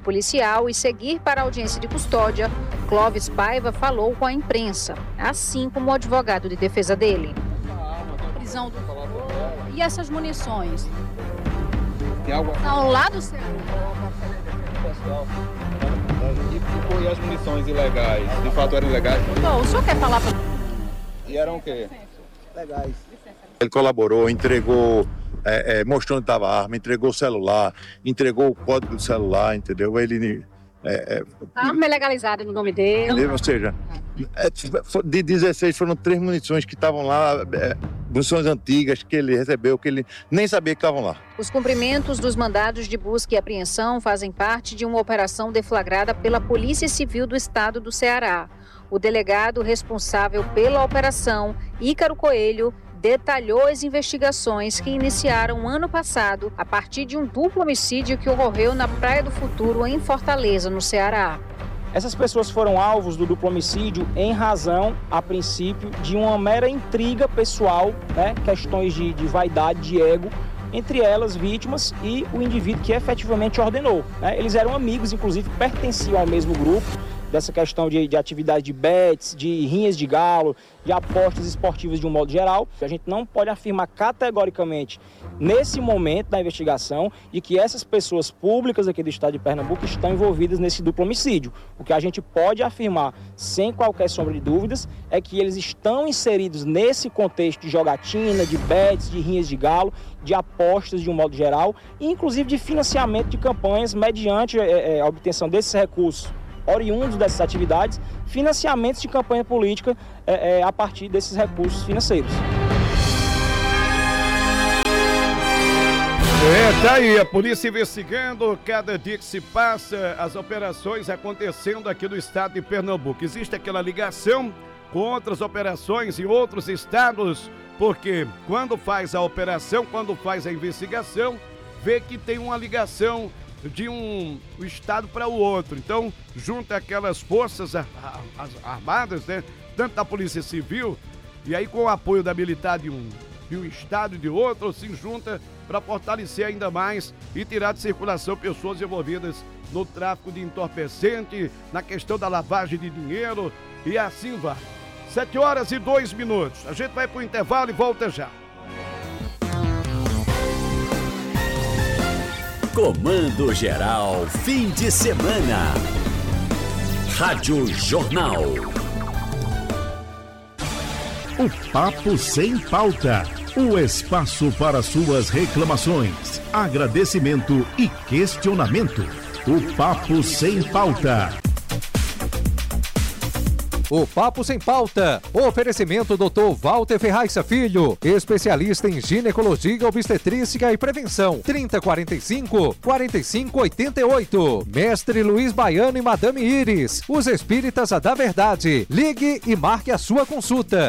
policial e seguir para a audiência de custódia, Clóvis Paiva falou com a imprensa, assim como o advogado de defesa dele. Prisão do... E essas munições? Ao lado do céu. E as munições ilegais? De fato eram ilegais? Bom, o senhor quer falar para... E eram o quê? Legais. Ele colaborou, entregou, mostrou onde estava a arma, entregou o celular, entregou o código do celular, entendeu? Ele... A arma é legalizada no nome dele. Ou seja, de 16 foram 3 munições que estavam lá, munições antigas que ele recebeu, que ele nem sabia que estavam lá. Os cumprimentos dos mandados de busca e apreensão fazem parte de uma operação deflagrada pela Polícia Civil do Estado do Ceará. O delegado responsável pela operação, Ícaro Coelho, detalhou as investigações que iniciaram ano passado a partir de um duplo homicídio que ocorreu na Praia do Futuro, em Fortaleza, no Ceará. Essas pessoas foram alvos do duplo homicídio em razão, a princípio, de uma mera intriga pessoal, questões de vaidade, de ego, entre elas vítimas e o indivíduo que efetivamente ordenou. Eles eram amigos, inclusive pertenciam ao mesmo grupo, dessa questão de atividade de bets, de rinhas de galo, de apostas esportivas de um modo geral. A gente não pode afirmar categoricamente, nesse momento da investigação, de que essas pessoas públicas aqui do estado de Pernambuco estão envolvidas nesse duplo homicídio. O que a gente pode afirmar, sem qualquer sombra de dúvidas, é que eles estão inseridos nesse contexto de jogatina, de bets, de rinhas de galo, de apostas de um modo geral, e inclusive de financiamento de campanhas mediante a obtenção desses recursos oriundos dessas atividades, financiamentos de campanha política a partir desses recursos financeiros. Tá aí, a polícia investigando cada dia que se passa, as operações acontecendo aqui no estado de Pernambuco. Existe aquela ligação com outras operações em outros estados, porque quando faz a operação, quando faz a investigação, vê que tem uma ligação de um estado para o outro. Então, junta aquelas forças armadas, tanto da Polícia Civil, e aí com o apoio da militar de um estado e de outro, se junta para fortalecer ainda mais e tirar de circulação pessoas envolvidas no tráfico de entorpecente, na questão da lavagem de dinheiro, e assim vai. 7h02. A gente vai para o intervalo e volta já. Comando Geral, fim de semana. Rádio Jornal. O Papo Sem Pauta. O espaço para suas reclamações, agradecimento e questionamento. O Papo Sem Pauta. O Papo Sem Pauta. Oferecimento Dr. Walter Ferraz Filho, especialista em ginecologia, obstetrícia e prevenção. 3045-4588. Mestre Luiz Baiano e Madame Iris, os espíritas da verdade. Ligue e marque a sua consulta.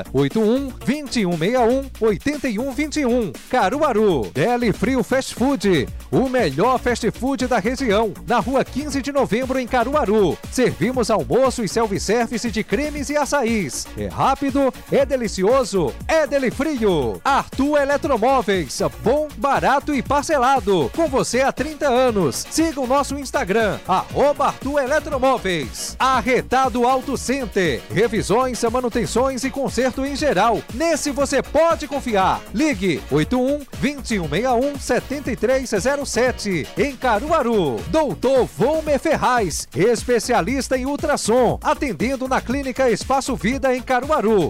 81-2161-8121. Caruaru. Deli Frio Fast Food, o melhor fast food da região. Na rua 15 de novembro, em Caruaru. Servimos almoço e self-service de cremes e açaís. É rápido, é delicioso, é Deli Frio. Arthur Eletromóveis, bom, barato e parcelado. Com você há 30 anos. Siga o nosso Instagram, @Arthur Eletromóveis. Arretado Auto Center. Revisões, manutenções e conserto em geral. Nesse você pode confiar. Ligue 81-2161-7307. Em Caruaru. Doutor Volmer Ferraz, especialista em ultrassom. Atendendo na Clínica Espaço Vida, em Caruaru.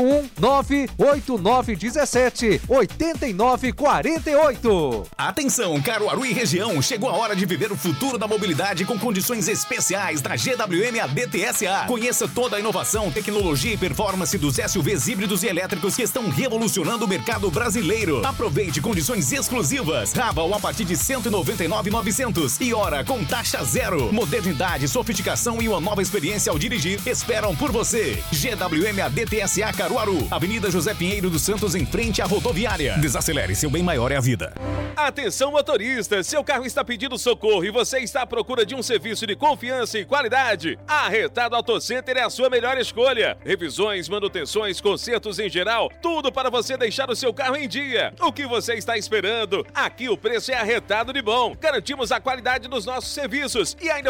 81-98917-8948. Atenção, Caruaru e região, chegou a hora de viver o futuro da mobilidade com condições especiais da GWM ADTSA. Conheça toda a inovação, tecnologia e performance dos SUVs híbridos e elétricos que estão revolucionando o mercado brasileiro. Aproveite condições exclusivas. Raval a partir de 199.900 e hora com taxa zero. Modernidade, sofisticação e uma nova experiência ao dirigir esperam por você. GWM ADTSA Caruaru, Avenida José Pinheiro dos Santos, em frente à rodoviária. Desacelere, seu bem maior é a vida. Atenção, motorista, seu carro está pedindo socorro e você está à procura de um serviço de confiança e qualidade? A Arretado Auto Center é a sua melhor escolha. Revisões, manutenções, consertos em geral, tudo para você deixar o seu carro em dia. O que você está esperando? Aqui o preço é arretado de bom. Garantimos a qualidade dos nossos serviços e ainda